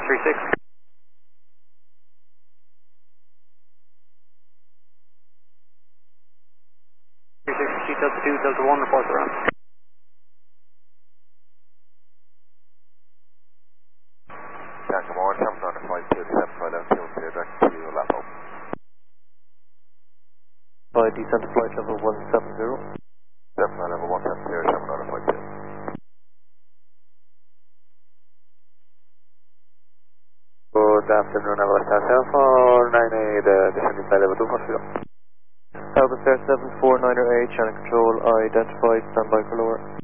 36. Delta 2, Delta 1, report around. Tango 1, jumping on the 527, 5 level 2, direct to Lapo. By descent to flight level 170. 7 level 170, jumping on the 52. Good afternoon, Avalanche 7498, descending flight level 240. Alpha Star 749RH, channel control identified, standby for lower.